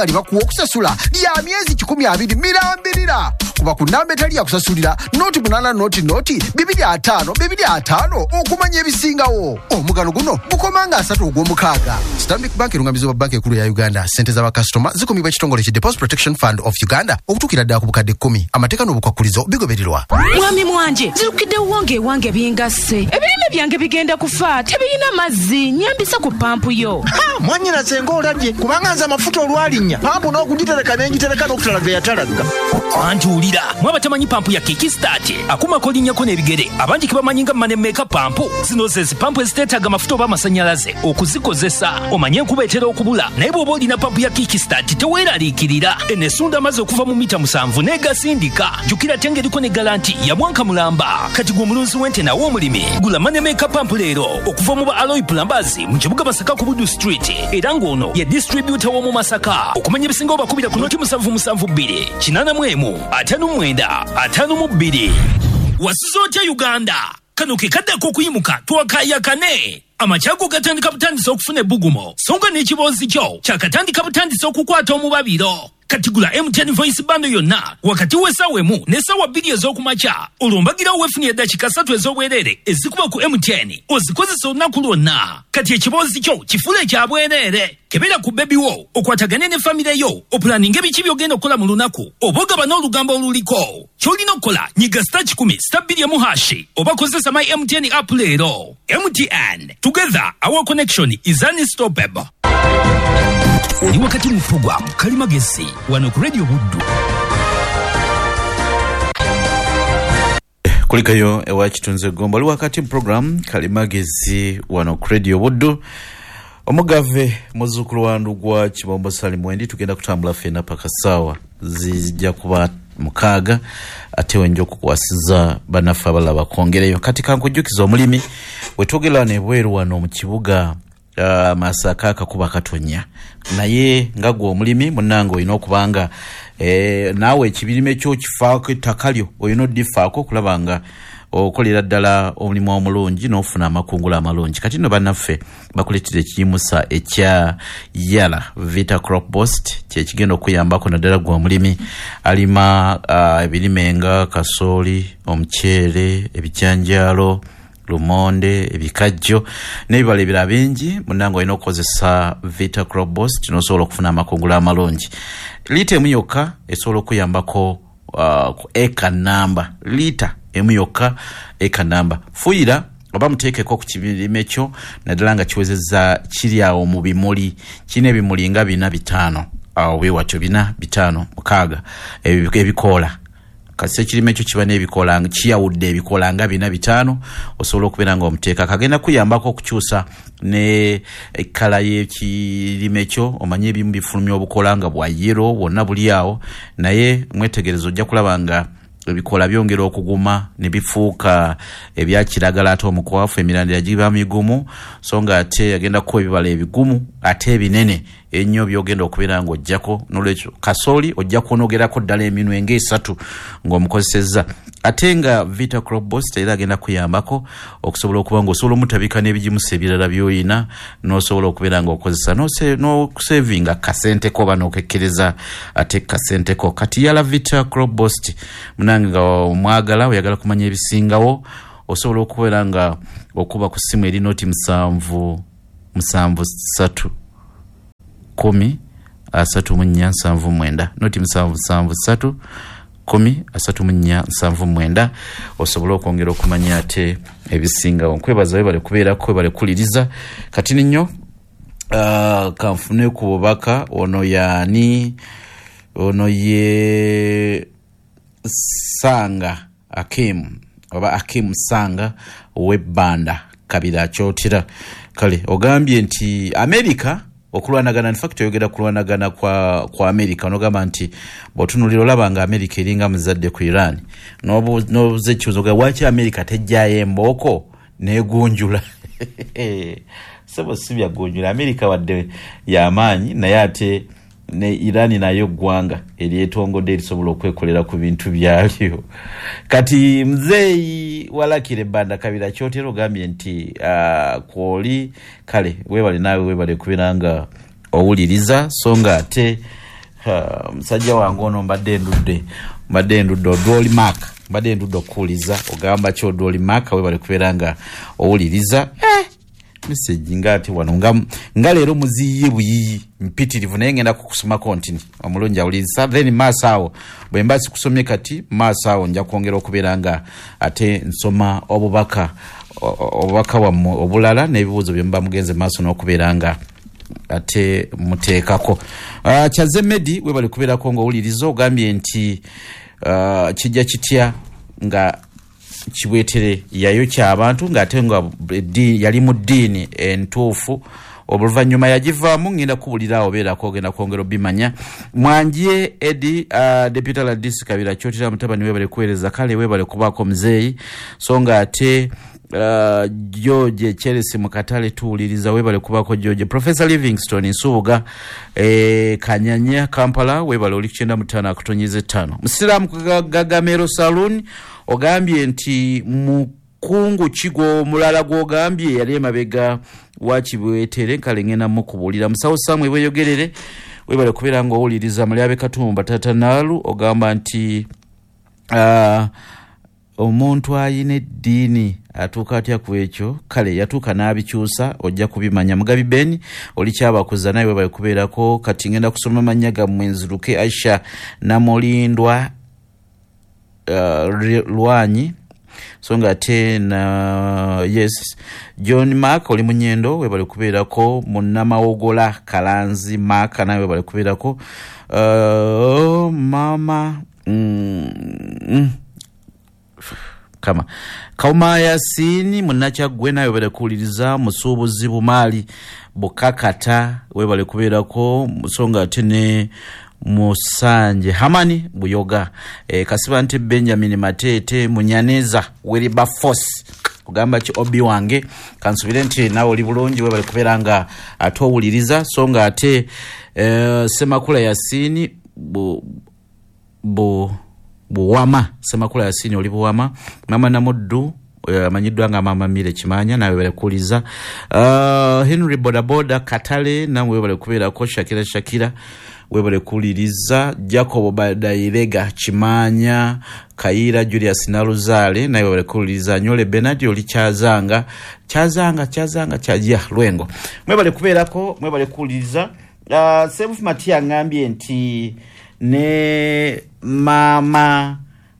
libakuwa okusasula lya myezi 12 mirambirira kuba ku namba etali ya kusasulira noti 8 noti 255 okumanya ebisingawo. Omugano guno gukomanga 3 ogw'omukaaga. Stanbic Bank erungamizi wa bank ekulu ya Uganda. Sente za bakasitoma zikumibwa ekitongole ki Deposit Protection Fund of Uganda okutuukira ddala ku bukadde 10. Amateeka n'obukwakulizo bigobererwa. Mwami mwanje zirukidde wange bingase ebirime byange bigenda kufa tebirina mazzi nyambisa ku pampu yo. Mwanyina sengo olabye kubanga nza amafuta olwalinya pampu n'okugitereka n'engitereka n'okutala ve yatalaga. Antuulira mwaba tamanyi pampu ya Kickstart akuma kolinnyako n'ebigere abangi kibamanyi nga manemeka pampu zino zezi pampu eziteetaaga amafuta oba amasanyalaze okuzikozesa omanye enkuba etera okubula naye bw'oba olina pampu ya Kickstart teweeraliikirira enesunda amaze okuva mu mita 7 n'egasindika jjukira te ng'eriko ne galanti ya mwaka mulamba kati gwe omulunzi w'ente nawo omulimi gula manemeka pampu leero okuva mu ba Aloy Plumbers mu kibuga Masaka ku Budu Street era ng'ono ye distributor w'omu Masaka okumanya ebisinga obakubira ku noti 772 89592 Wasizootya Uganda kano ke kaddako okuyimuka twakayakane amacyago gatandika butandisa okufuna ebbugumo songa n'ekiboozi kyo kyakatandika butandisa okukwata omubabiro katigula MTN voice bando yonna wakati w'essaawa emu n'essaawa 2 ez'okumakya olwombagira weefuna eddakiika 3 ez'obwereere ezikuba ku MTN ozikozesa olunaku lwonna kati ekiboozi kyo kifule ekyabwereere kebera ku bebi wo okwatagane ne famire yo opulaninga ebiki by'ogenda okukola mu lunaku oba ogaba n'olugambo oluliko ky'olina okukola nyiga *10*2 oba kozesa my MTN app leero. MTN, together our connection is unstoppable. Oli wakati mu program Kalimagezi wano ku Radio Buddu. Kulikayo ewa kitunze gomba oli wakati mu program Kalimagezi wano ku Radio Buddu. Omugave muzukulu wandu gwa Kibombo Salimu endi tugenda kutambula fena paka sawa zijja kuba mukaaga ate wenjo kukwasiza banafa abalaba kwongereyo kati kankujjukiza omulimi wetogera nebweru wano mu kibuga Masaka akakuba katonya naye nga gwe omulimi munango olina okubanga naawe ekibirime kyo kifaako ttakalyo olina oddifaako kulabanga okolera ddala omulimu omulungi n'ofuna amakungula amalungi kati no bannaffe bakuleetera ekiyimusa ekya yala Vita Crop Boost kyekigenda okuyambako naddala gwe omulimi alima ebirime nga kasooli omuceere ebijanjaalo lumonde ebikajjo n'ebibala ebirala bingi munango olina okukozesa Vita Crop Boost n'osobola okufuna amakungula amalungi liita emu yokka esobola okuyambako ku eka namba liita emu yokka eka namba fuira oba muteekeko ku kibirime kyo naddala nga kiwezezza kiri awo mu bimuli kina ebimuli nga 4-5 awo bwewatyo 4-5 mukaaga ebikoola kasi ekirime kyo kiba n'ebikoola kiyawudde ebikoola nga 4-5 osobola okubeera nga omuteeka kagenda kuyambako okukyusa ne ekkala y'ekirime kyo omanye ebimu bifulumya obukoola nga bwa yero bwonna buli awo naye mwetegerezo ojja kulaba nga ebikoola byongera okuguma ne bifuuka ebya kiragala ate omukwafu emirandira giba migumu so nga ate agenda kuwa ebibala ebigumu ate ebinene ennyo byogenda okubeera ng'ojjako n'olwekyo kasooli ojja kwonogerako ddala eminwe ng'esatu ng'omukozesezza ate nga Vita Crop Boost era agenda kuyambako okusobola okuba ng'osobola omutabika n'ebigimusa ebirala by'olina n'osobola okubeera ng'okozesa n'okusevinga kasenteko oba n'okekkereza ate kasenteko kati yala Vita Crop Boost munange nga omwagala oyagala kumanya ebisingawo osobola okubeera nga okuba ku ssimu eri noti 773 10-34-79 noti 773 10-34-79 osobola okwongera okumanya ate ebisingawo nkwebaza webale kubeerako webale kuliriza kati nnyo kanfune ku bubaka ono yaani ono ye Sanga Akim oba Akim Sanga webbanda kabira kyotira kale ogambye nti America okulwanagana in fact oyogera kulwanagana kwa America onogamba nti botunuliro labanga America eringa muzadde ku Iran nobuze kizoga wachi America tejjaye emboko negunjula sebo sibya gunjula America wadde yamanyi naye ate ne Irani nayo gwanga eryetongodde erisobola okwekolera ku bintu byalyo kati mzeyi walakire banda kabira kyotero gambye nti kwoli kale webale nawe webale kubiranga owuliriza songa ate musajja wange ono mbadde ndudde odwoli maka mbadde ndudde okuwuliza ogamba ki odwoli maka webale kubeera nga owuliriza message ngati wano nga leero muziyi buyiyi mpitirivu naye ngenda kukusoma kontini omulungi awuliriza then maaso awo bwe mba sikusomye kati maaso awo nja kwongera okubeera nga ate nsoma obubaka wammwe obulala n'ebibuuzo bye muba mugenze maaso n'okubeera nga ate muteekako kyaze medi webali kubeerako ng'owuliriza ogambye nti kijja kitya nga kibwetere yayo ky'abantu ng'ate nga yali mu ddiini entuufu oluvannyuma yagivaamu ngenda kubulira obeerako ogenda kwongera obimanya mwanjye edi deputy ladisi kabira kyotera mutabani webale kuweereza kale webale kubaako muzeeyi so nga ate George Cherisi mukatale tuwuliriza webale kubako George Professor Livingstone Nsubuga Kanyanya Kampala webale oli 95 akutonyeze 5 Musiramu Gagamero Saloon ogambye nti mukungu kigo mulala gwogambye yali emabega wakibwetere kale ngena mukubulira musawo samwe bweyogerere webale kubeera ngo owuliriza Mulyabe Katumba Tata Nalu ogamba nti omuntu ayine eddiini atuuka atya ku ekyo kale yatuuka n'abikyusa ojja kubimanya Mugabi Ben oli kyabakuza naye webale kubeerako kati ngenda kusoma amannya gammwe Nziruke Aisha Namulindwa Lwanyi so nga ate na yes John Mark oli munyendo webale kubeerako Munnamawogola Kalanzi Mark naye webale kubeerako mama kama Kauma Yasini Munakyagwe naye webale kuwuliriza Musuubuzi Bumaali Bukakata webale kubeerako musonga ate ne Musanje Hamani Buyoga Kasiba nti Benjamin Matete Munyaneza Weriba Force kugamba ki obi wange kansubire nti nawe oli bulungi webale kubeera nga atowuliriza songa ate Semakula Yasini Buwama Semakula Yasini oli Buwama Mama Namuddu amanyiddwa nga Mama Mire Kimanya nawe webale kuwuliriza Henry Bodaboda Katale nawe webale kubeerako Shakira webale kuwuliriza Jacob Badairega Kimanya Kaira Julius Naluzale naye webale kuwuliriza Nyole Benadi oli Kyazanga kyajja Lwengo mwebale kubeerako mwebale kuwuliriza Sebufu Matia ngambye nti ne mama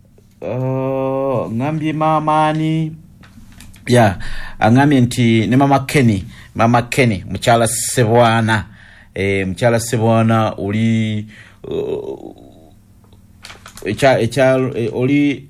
ngambye mamani ngambye nti ne mama Kenny mukyala Sebwana mukyala Sebwana oli oli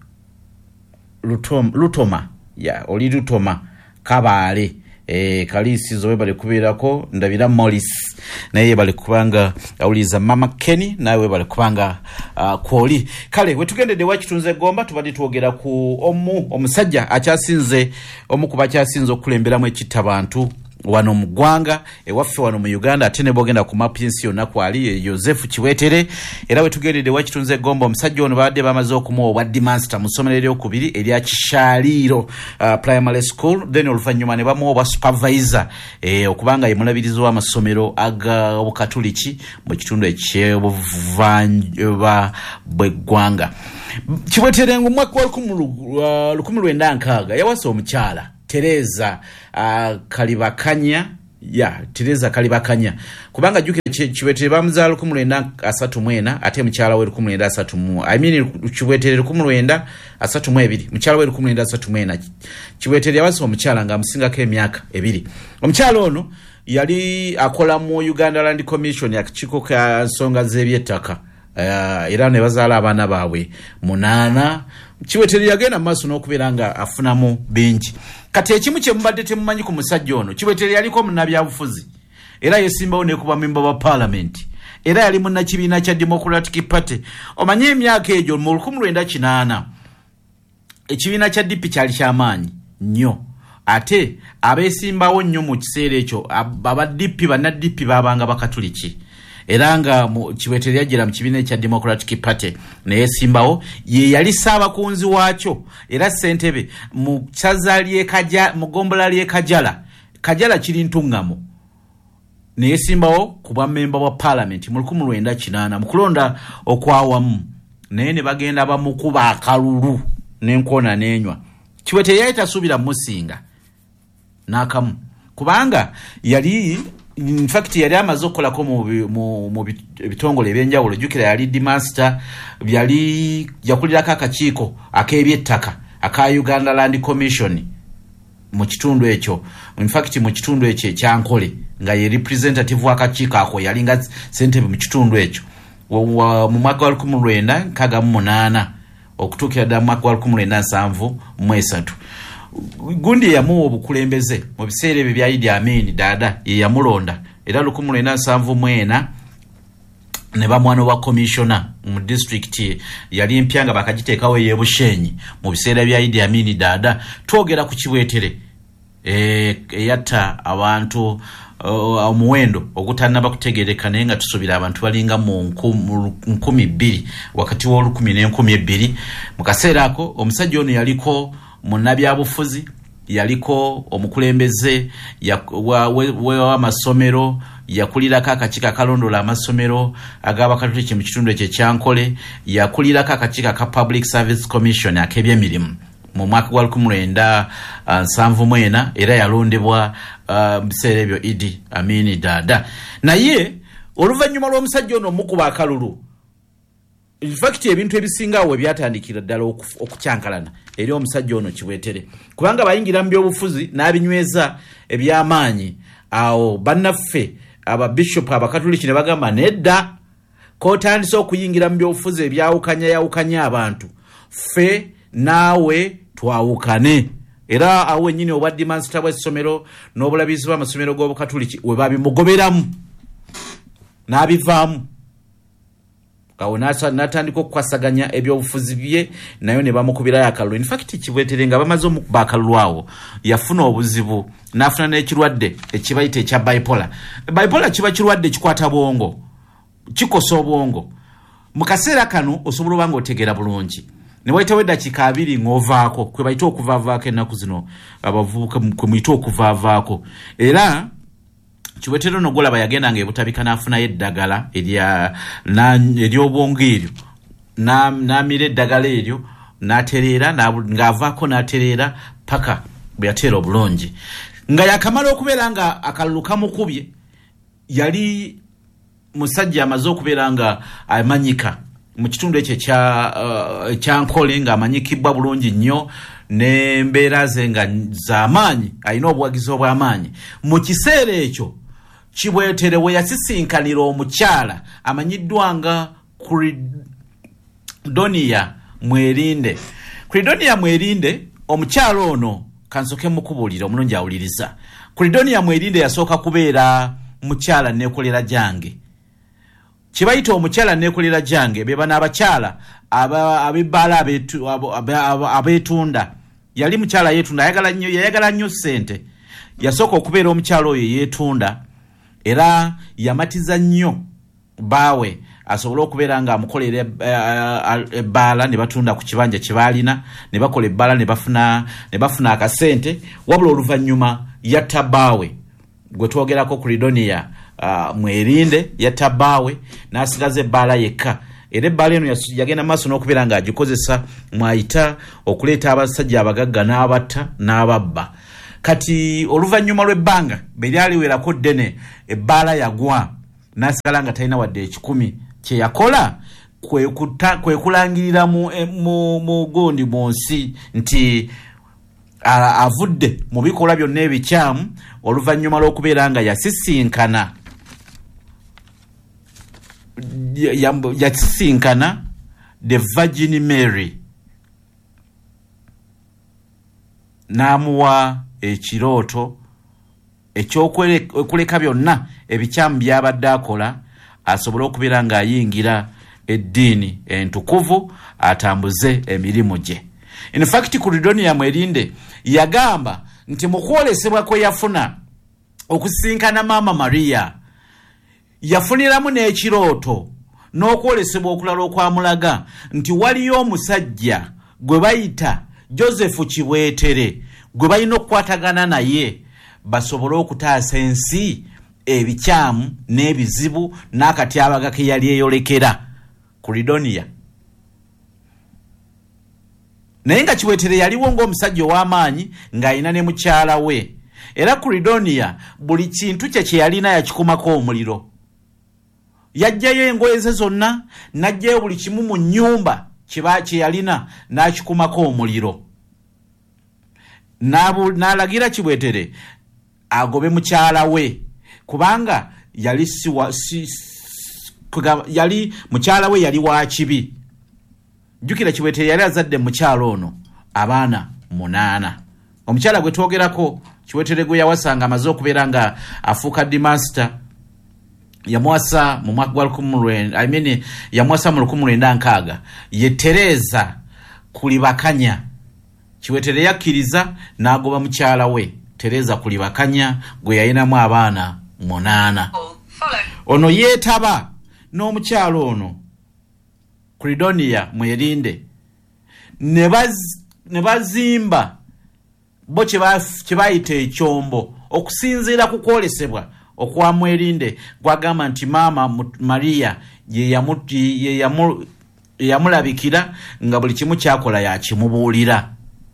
Lutoma oli Lutoma Kabale Kalisi zoe bale kubeerako Ndabira Morris naye bale kubanga awuliza Mama Kenny nawe bale kubanga kwoli kale wetugendede wakitunze gomba tubadde tuogera ku omusajja akyasinze omukuba kyasinze okulemberamu ekitabantu wano mugwanga ewaffe wano mu Uganda atene bogenda ku map yensi yonna kwali Joseph Kiwetere era wetugendede wakitunze gomba omusajja ono baadde bamaze okumuwa obwaddimaster mu ssomero eryokubiri erya Kishaliro primary school then oluvannyuma ne bamuwa obwa supervisor okubanga ye mulabirizi w'amasomero aga obukatuliki mu kitundu eky'obuvanjuba bw'eggwanga Kiwetere mu mwaka wa 1960 yawasa omukyala Teresa Kalibakanya Teresa Kalibakanya kubanga juke Kiwetere bamuzaala 1934 ate mukyala we 1934 I mean Kiwetere 1932 mukyala we 1934 Kiwetere yawasa omukyala nga amusingako emyaka 2 omukyala ono yali akola mu Uganda Land Commission yakiko ka nsonga z'ebyettaka era ne bazaala abaana baabwe 8 Kiwetere yagenda maaso n'okubeera nga afunamu bingi kati ekimu kye mubadde temumanyi ku musajja ono Kiwetere yaliko munnabyabufuzi era yesimbawo ne kuba member wa parliament era yali munnakibiina kya Democratic Party omanye emyaka egyo mu 1908 ekibiina kya DP kyali kyamaanyi nnyo ate abeesimbawo nnyo mu kiseera ekyo aba DP banna DP babanga bakatuliki era nga Kiwetere yajjira mu kibiina kya Democratic Party naye simbawo ye yali saabakunzi waakyo era ssentebe mu kyaza ly'ekajja mu gombola ly'ekajala kajala kiri ntungamo neyesimbawo ku bwa memba wa parliament mu 1998 mu kulonda okwawamu naye ne bagenda bamukuba akalulu n'enkona n'enywa Kiwete yali tasubira musinga n'akamu kubanga yali in fact yali amaze okukolako mu bitongole ebyenjawulo jukira yali dimaster yali yakulirako akakiiko ak'ebyettaka aka Uganda Land Commission mu kitundu ekyo in fact mu kitundu ekyo ekyankole nga ye representative w'akakiiko ako yali nga ssentebe mu kitundu ekyo mu mwaka wa 1998 okutuukira ddala mu mwaka wa 1973 gundi yamuwa obukulembeze mu biseera ebyo bya Idi Amin Dada ye yamulonda era 1974 ne bamwana wa commissioner mu district yali mpya nga bakagiteekawo ey'Ebushenyi mu biseera bya Idi Amin Dada twogera ku Kiweetere eyatta abantu omuwendo ogutannaba kutegeereka naye nga tusuubira abantu balinga mu 2,000 wakati w'olukumi ne2,000 mu kaseera ako omusajja ono yaliko munnabyabufuzi yaliko omukulembeze w'amasomero yakulirako akakiiko akalondola amasomero ag'abakatoliki mu kitundu ekyo ekyankole yakulirako akakiiko aka Public Service Commission ak'ebyemirimu mu mwaka gwa 1974 era yalondebwa biseera ebyo Idi Amin Dada naye oluvannyuma lw'omusajja ono omukuba akalulu in fact ebintu ebisingawo byatandikira ddala okukyankalana eri omusajja ono Kiweetere kubanga bayingira mu byobufuzi n'abinyweza eby'amaanyi awo bannaffe ababishop abakatoliki ne bagamba nedda kotandise okuyingira mu byobufuzi ebyawukanya abantu ffe naawe twawukane era awo ennyini obwa dimansita bw'essomero n'obulabizi bw'amasomero g'obukatoliki we babimugoberamu n'abivaamu awo n'atandika okukwasaganya ebyobufuzi bye nayo ne bamukubirayo akalulu in fact Kiweetere nga bamaze omukuba akalulu awo yafuna obuzibu n'afuna n'ekirwadde ekibayita ekya bipolar kiba kirwadde kikwata bwongo kikosa obwongo mu kaseera kano osobola oba ng'otegeera bulungi ne wayitawo eddakiika 2 ng'ovaako kwe bayita okuvaavaako ennaku zino abavubuka kwe muyita okuvaavaako era Kiweetere ono golaba yagenda ng'ebutabika n'afunayo eddagala ery'obwongo eryo n'amira eddagala eryo n'atereera ng'avaako n'atereera paka bwe yateera obulungi nga yakamala okubeera nga akalulu kamukubye yali musajja amaze okubeera nga amanyika mu kitundu ekyo ekyankole ng'amanyikibwa bulungi nnyo n'embeera ze nga z'amaanyi alina obuwagizi obw'amaanyi mu kiseera ekyo Kiweetere we yasisinkanira omukyala amanyiddwa nga Credonia Mwerinde omukyala ono kansoke mukubuulira omulungi awuliriza Credonia Mwerinde yasooka kubeera mukyala neekolera jange kibayita omukyala neekolera jange be bana abakyala ab'ebbaala abeetunda yali mukyala yeetunda yayagala nnyo ssente yasooka okubeera omukyala oyo yeetunda era yamatiza nnyo baawe asobole okubeera nga amukolera ebbaala ne batunda ku kibanja kye baalina ne bakola ebbaala ne bafuna akasente wabula oluvannyuma yatta baawe gwe twogerako Credonia Mwerinde yatta baawe n'asigaza ebbaala yekka era ebbaala eno yagenda maaso n'okubeera ng'agikozesa mwayita okuleeta abasajja abagagga n'abatta n'ababba kati oluvannyuma lw'ebbanga be lyaliwerako ddene ebbaala yagwa n'asigala nga talina wadde 10 kye yakola kwe kulangirira mu gundi mu nsi nti avudde mu bikolwa byonna ebikyamu oluvannyuma lw'okubeera nga yasisinkana the Virgin Mary n'amuwa ekirooto ekyokuleka byonna ebikyamu by'abadde akola asobole okubeera ng'ayingira eddiini entukuvu atambuze emirimu gye. In fact Credonia Mwerinde yagamba nti mu kwolesebwa kwe yafuna okusisinkana Maama Maria yafuniramu n'ekirooto n'okwolesebwa okulala okwamulaga nti waliyo omusajja gwe bayita Joseph Kiweetere gwe balina okukwatagana naye basobole okutaasa ensi ebikyamu n'ebizibu n'akatyabaga ke yali eyolekera ku Ridonia. Naye nga Kiweetere yaliwo ng'omusajja ow'amaanyi ng'alina ne mukyala we. Era ku Ridonia buli kintu kye yalina yakikumako omuliro. Yajjayo engoye ze zonna, n'ajjayo buli kimu mu nnyumba kye yalina n'akikumako omuliro. N'alagira Kiweetere agobe mukyala we kubanga yali mukyala we yali wa kibi. Jjukira Kiweetere yali azadde mukyala ono abaana 8. Omukyala gwe twogerako Kiweetere gwe yawasanga amaze okubeera nga afuuka dimaster yamuwasa mu mwaka gwa 1960 ye Tereza Kulibakanya. Kiweetere yakkiriza n'agoba mukyala we Tereza Kulibakanya gwe yayinamu abaana 8. Ono yeetaba n'omukyala ono ku Ridonia Mwerinde ne bazimba bo kye bayita ekyombo okusinziira ku kwolesebwa okwa Mwerinde gwagamba nti maama Maria ye yamulabikira nga buli kimu kyakola yakimubuulira.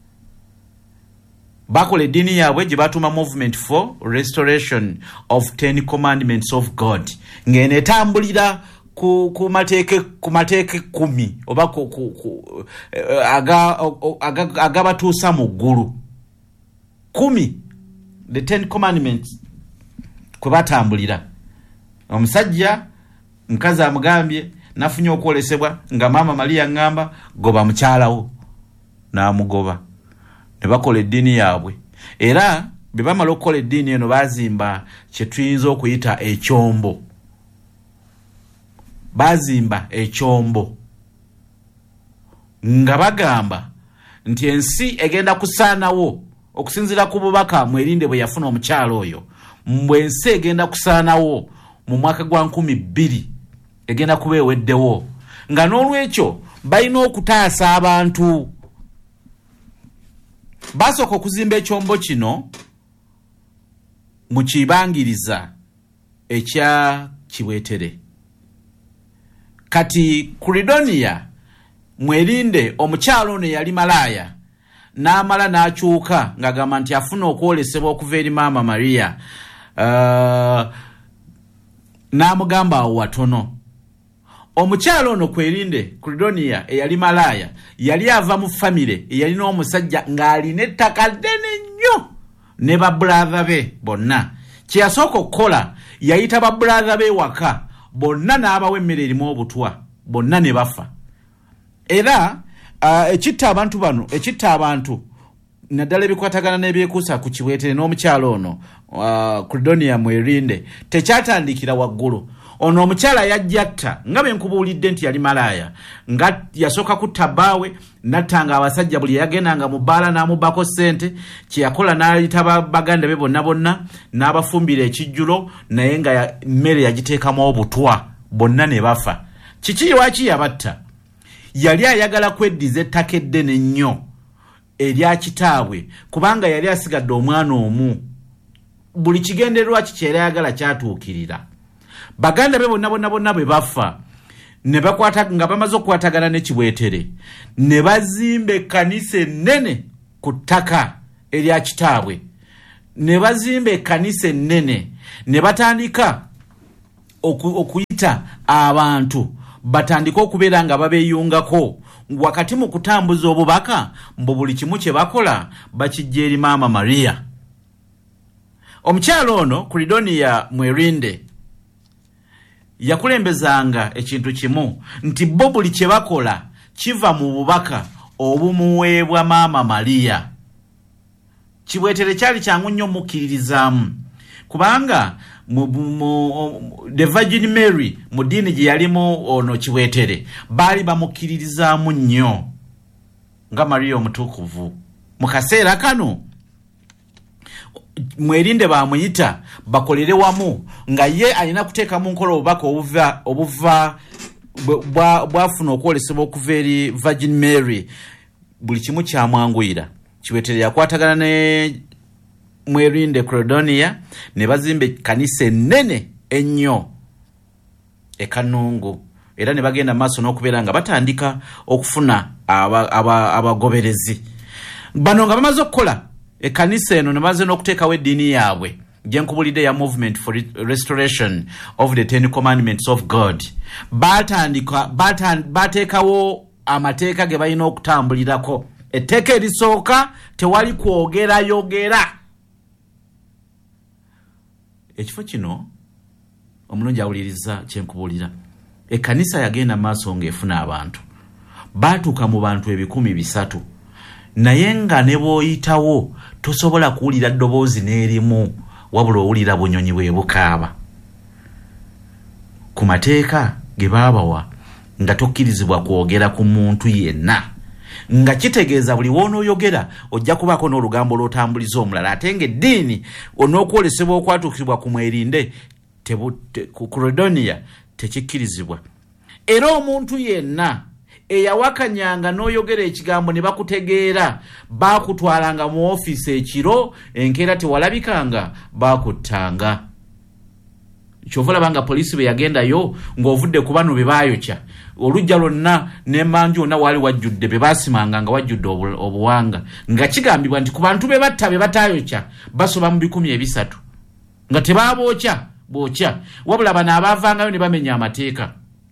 Bakola eddiini yaabwe gye batuma Movement for Restoration of 10 Commandments of God ng'eno etambulira ku mateeke 10 oba agabatuusa mu ggulu 10, the 10 Commandments kwe batambulira. Omusajja mukazi amugambye nafunye okwolesebwa nga maama Maria ngamba goba mukyalawo n'amugoba. Ne bakola eddiini yaabwe. Era bwe bamala okukola eddiini eno bazimba kye tuyinza okuyita ekyombo. Bazimba ekyombo nga bagamba nti ensi egenda kusaanawo okusinziira ku bubaka Mwerinde bwe yafuna omukyala oyo. Ensi egenda kusaanawo mu mwaka gwa 2000 egenda kuba eweddewo nga n'olwekyo balina okutaasa abantu. Basooka okuzimba ekyombo kino mu kibangiriza ekya Kiweetere. Kati ku Ridonia Mwerinde omukyalo ono yali malaaya n'amala n'akyuka ng'agamba nti afuna okwolesebwa okuva eri maama Maria. N'amugamba awo watono. Omukyalo ono Kwerinde ku Ridonia eyali malaaya yali ava mu famire eyalina omusajja ng'alina ettaka ddene nnyo ne babrother be bonna. Kye yasooka okukola yayita babrother be waka bonna n'abawa emmere erimu obutwa bonna ne bafa. Era ekitta abantu naddala ebikwatagana n'ebyekuusa ku Kiweetere n'omukyalo ono ku Ridonia Mwerinde tekyatandikira waggulu. Ono omukyala yajjatta nga bwe nkubuulidde nti yali malaaya nga yasooka kutta bbaawe nattanga abasajja buli yagendanga mu bbaala n'amubbako ssente. Kye yakola n'ayita baganda be bonna n'abafumbira ekijjulo naye nga mmere yagiteekamu obutwa bonna ne bafa. Kiki lwaki yabatta? Yali ayagala kweddiza ettaka eddene ennyo erya kitaabwe kubanga yali asigadde omwana omu. Buli kigendererwa ki kye yayagala kyatuukirira. Baganda be bonna bwe bafa ne bakwata nga bamaze okukwatagana ne Kiweetere ne bazimba ekkanisa ennene ku ttaka erya kitaabwe. Ne bazimba ekkanisa ennene ne batandika okuyita abantu batandika okubeera nga babeeyungako wakati mu kutambuza obubaka mbu buli kimu kye bakola bakijja eri maama Maria. Omukyalo ono ku Ridonia Mwerinde yakulembezanga ekintu kimu nti bo buli kye bakola kiva mu bubaka obumuweebwa maama Maria. Kiweetere kyali kyangu nnyo mukkiririzaamu kubanga the Virgin Mary mu ddiini gye yalimu ono Kiweetere baali bamukkiririzaamu nnyo nga Maria omutukuvu. Mu kaseera kano Mwerinde bamuyita bakolere wamu nga ye alina kuteeka mu nkola obubaka obuva bwafuna okwolesebwa okuva eri Virgin Mary. Buli kimu kyamwanguyira. Kiweetere yakwatagana Mwerinde Credonia ne bazimbe kanisa ennene ennyo Kanungu era ne bagenda maaso n'okubeera nga batandika okufuna abagoberezi bano nga bamaze okukola kanisa eno ne baze n'okuteekawo eddiini yaabwe gyenkubulidde ya Movement for Restoration of the Ten Commandments of God bateekawo amateeka ge balina okutambulirako etteeka erisooka tewali kwogera ekifo kino omulungi awuliriza kyenkubulira ekkanisa yagenda maaso ng'efuna abantu baatuuka mu bantu 300 naye nga ne bw'oyitawo tosobola kuwulira ddoboozi n'erimu wabula owulira bunyonyi bwe bukaaba ku mateeka ge baabawa nga tokkirizibwa kwogera ku muntu yenna nga kitegeeza buli w'onooyogera ojja kubaako n'olugambo lw'otambuliza omulala ate ng'eddiini onookwolesebwa okwatuukibwa ku Mwerinde ku Credonia tekikkirizibwa era omuntu yenna eyawakanyanga n'oyogera ekigambo ne bakutegeera baakutwalanga mu ofiisi ekiro enkeera tewalabikanga baakuttanga kyova olabanga poliisi bwe yagendayo ng'ovudde ku bano be baayokya olujja lwonna n'emmanju yonna waali wajjudde be baasimanga nga wajjudde obuwanga nga kigambibwa nti ku bantu be batta be bataayokya basoba mu 300 nga tebaabookya bookya wabula bano abaavangayo ne bamenya amateeka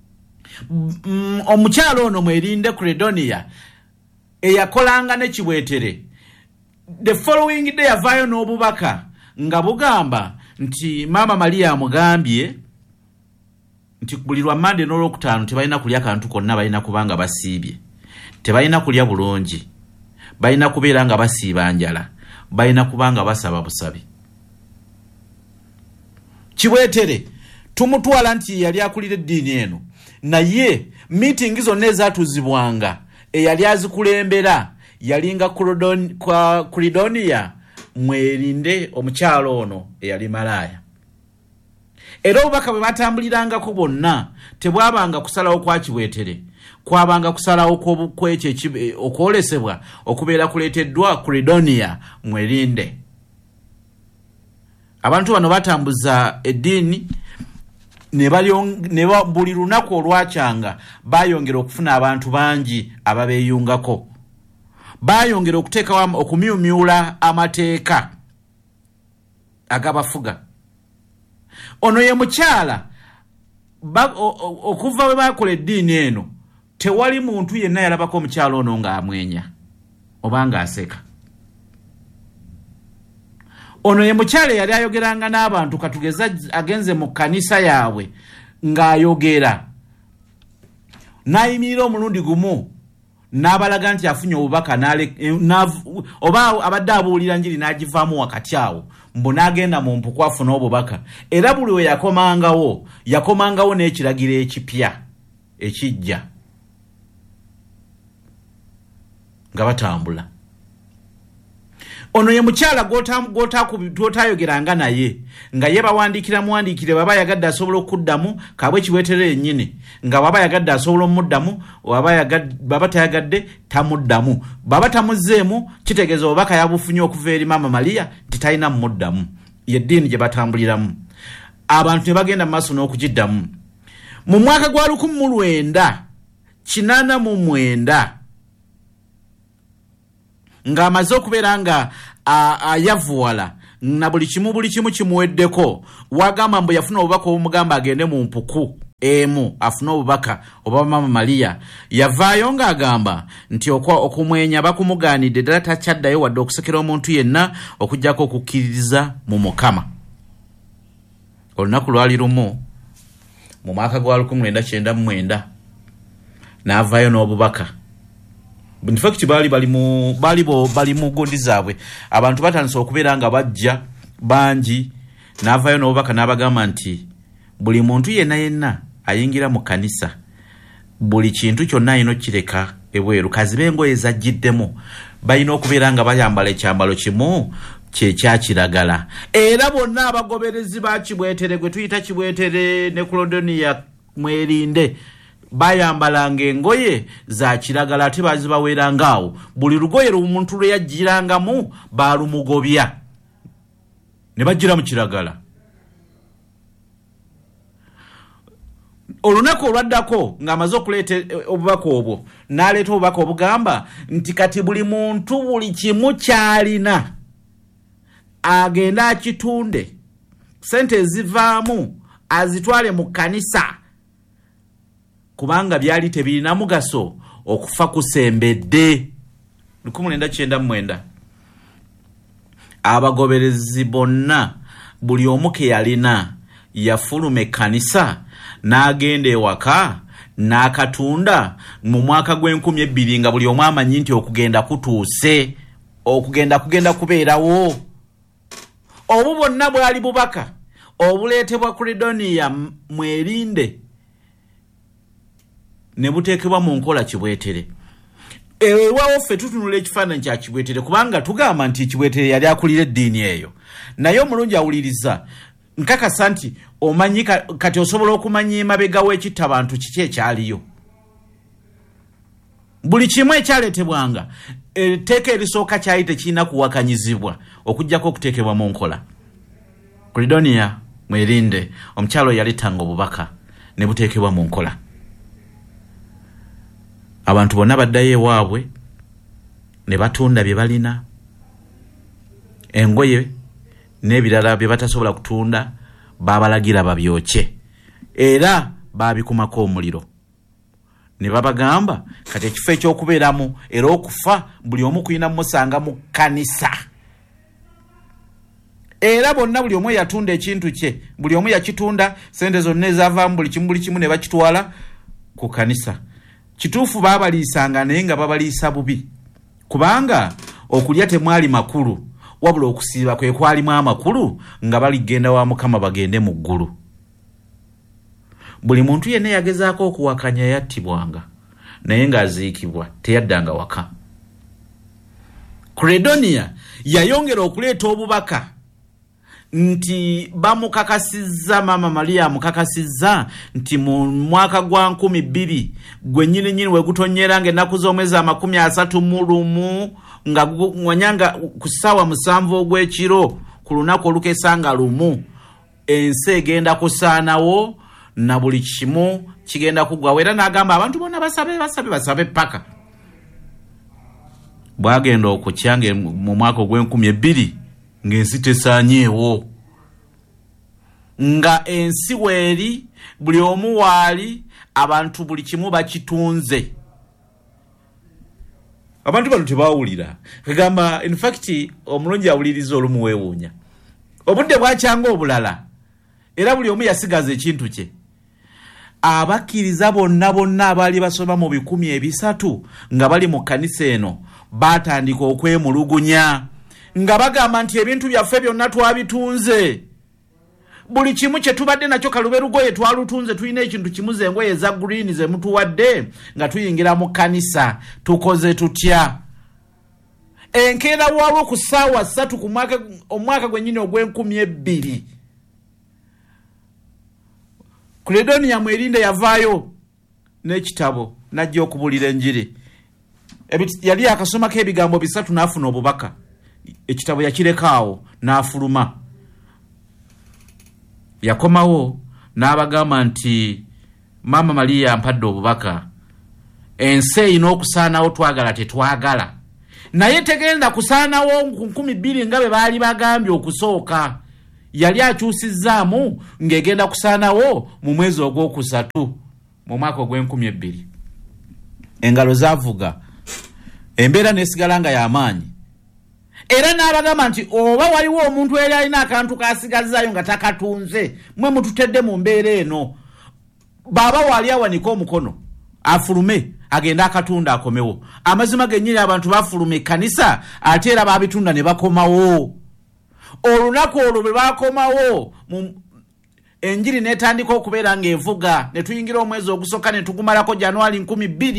omukyalo ono Mwerinde Credonia eyakolanga ne Kibwetere the following day yavaayo n'obubaka nga bugamba nti Maama Maria amugambye nti buli lwa Mande n'Olwokutaano tebalina kulya kantu konna balina kubanga basiibye tebalina kulya bulungi balina kubeera nga basiiba njala balina kubanga basaba busabi Kibwetere tumutwala nti yali akulira eddiini eno naye meeting zonna ezaatuzibwanga eyali azikulembera yalinga Credonia Mwerinde omukyalo ono eyali malaaya era obubaka bwe batambulirangako bonna tebwabanga kusalawo kwa Kibwetere kwabanga kusalawo kwekyo okwolesebwa okubeera kuleeteddwa Credonia Mwerinde abantu bano batambuza eddiini ne buli lunaku olwakyanga bayongera okufuna abantu bangi ababeeyungako bayongera okuteekawo okumyumyula amateeka agabafuga ono ye mukyala okuva bwe bakola eddiini eno tewali muntu yenna yalabako omukyala ono ng'amwenya oba ng'aseka ono ye mukyala yali ayogeranga n'abantu katugeza agenze mu kanisa yaabwe ng'ayogera n'ayimirira omulundi gumu n'abalaga nti afunye obubaka oba abadde abuulira njiri n'agivaamu wakati awo mbu n'agenda mu mpuku afuna obubaka era buli we yakomangawo n'ekiragiro ekipya ekijja nga batambula ono ye mukyala gw'otaayogeranga naye nga ye bawandiikira muwandiikire baba yagadde asobola okuddamu kabwe Kibwetere yennyini nga baba yagadde asobola omuddamu baba tayagadde tamuddamu baba tamuzzeemu kitegeeza obubaka yabufunye okuva eri Maama Maria titalina muddamu yeddiini gye batambuliramu abantu ne bagenda mu maaso n'okugiddamu mu mwaka gwa 1989 nga amaze okubeera nga ayavuwala na buli kimu kimuweddeko wagamba mbu yafuna obubaka obumugamba agende mu mpuku emu afuna obubaka oba Maama Maria yavaayo ng'agamba nti okumwenya bakumugaanidde ddala takyaddayo wadde okusekera omuntu yenna okuggyako okukkiririza mu Mukama olunaku lwali lumu mu mwaka gwa 1999 n'avaayo n'obubaka in fact bali mu gundi zaabwe abantu batandise okubeera nga bajja bangi n'avaayo n'obubaka n'abagamba nti buli muntu yenna ayingira mu kanisa buli kintu kyonna alina okireka ebweru kazibe engoye zajjiddemu balina okubeera nga bayambala ekyambalo kimu kyekyakiragala era bonna abagoberezi ba Kibwetere gwe tuyita Kibwetere ne Credonia Mwerinde bayambalanga engoye za kiragala ate bazibaweeranga awo buli lugoye omuntu lwe yajjirangamu baalumugobya ne bajira mu kiragala. Olunaku olwaddako ng'amaze okuleeta obubaka obwo n'aleeta obubaka obugamba nti kati buli muntu buli kimu kyalina agenda akitunde, sente ezivaamu azitwale mu kkanisa kubanga byali tebirina mugaso, okufa kusembedde. 1999 abagoberezi bonna buli omu ke yalina yafuluma ekkanisa n'agenda ewaka n'akatunda mu mwaka gw'2000 nga buli omu amanyi nti okugenda kutuuse, okugenda kubeerawo. Obu bonna bwali bubaka obuleetebwa Credonia Mwerinde ne buteekebwa mu nkola Kibwetere. Ewawo ffe tutunula ekifaananyi kya Kibwetere kubanga tugamba nti Kibwetere yali akulira eddiini eyo. Naye omulungi awuliriza nkakasa nti omanyi kati osobola okumanya emabega w'ekitta abantu kiki ekyaliyo. Buli kimu ekyaleetebwanga etteeka erisooka kyali tekirina kuwakanyizibwa okuggyako okuteekebwa mu nkola. Credonia Mwerinde omukyalo yaleetanga obubaka ne buteekebwa mu nkola. Abantu bonna baddayo ewaabwe ne batunda bye balina, engoye n'ebirala bye batasobola kutunda babalagira babyoke era babikumako omuliro. Ne babagamba kati ekifo ekyokubeeramu era okufa buli omu kuyina musanga mu kkanisa. Era bonna buli omu yatunda ekintu kye, buli omu yakitunda, sente zonna ezavaamu buli kimu ne bakitwala ku kkanisa. Kituufu baabaliisanga naye nga babaliisa bubi kubanga okulya temwali makulu, wabula okusiiba kwe kwalimu amakulu nga baligenda wa Mukama bagende mu ggulu. Buli muntu yenna yagezaako okuwakanya yattibwanga naye ng'aziikibwa teyaddanga waka. Credonia yayongera okuleeta obubaka nti bamukakasizza, Mama Maria mukakasizza nti mu mwaka gwa 2000 gwe nnyini we gutonyera ng'ennaku z'omwezi 31 nga wanyanga ku ssaawa 7 ogw'ekiro ku lunaku olukesanga lumu ensi egenda kusaanawo na buli kimu kigenda kugwawo. Era n'agamba abantu bonna basabe paka. Bwagenda okukyange mu mwaka gw'2000 ng'ensi tesaanyeewo, nga ensi weeri buli omu waali abantu buli kimu bakitunze. Abantu bano tebawulira. Kagamba in fact omulungi awuliriza olumu weewuunya. Obudde bwakyanga obulala era buli omu yasigaza ekintu kye. Abakkiriza bonna abaali basoma mu 300 nga bali mu kkanisa eno baatandika okwemulugunya nga bagamba nti ebintu byaffe byonna twabitunze. Buli kimu kye tubadde nakyo kalube lugoye twalutunze, tulina ekintu kimu z'engoye eza green ze mutuwadde nga tuyingira mu kkanisa, tukoze tutya? Enkeera waalwo ku ssaawa 3 ku omwaka gwennyini ogw'2000 Credonia Mwerinde yavaayo n'ekitabo n'ajja okubuulira enjiri. Yali akasomako ebigambo 3 n'afuna obubaka. Ekitabo yakirekaawo n'afuluma. Yakomawo n'abagamba nti Mama Maria mpadde obubaka. Ensi erina okusaanawo twagala tetwagala. Naye tegenda kusaanawo ku 2000 nga bwe baali bagambye okusooka. Yali akyusizzaamu ng'egenda kusaanawo mu mwezi ogw'okusatu mu mwaka ogw'2000. Engalo zaavuga. Embeera n'esigala nga y'amaanyi. Era n'abagamba nti oba waliwo omuntu eri alina akantu k'asigazaayo nga takatunze, mwe mututedde mu mbeera eno. Baaba wali awanika omukono afulume agenda akatunda akomewo. Amazima gennyini abantu bafuluma ekkanisa ate era baabitunda ne bakomawo. Olunaku olwo bwe bakomawo enjiri n'etandika okubeera ng'evuga ne tuyingira omwezi ogusooka ne tugumalako January 2000.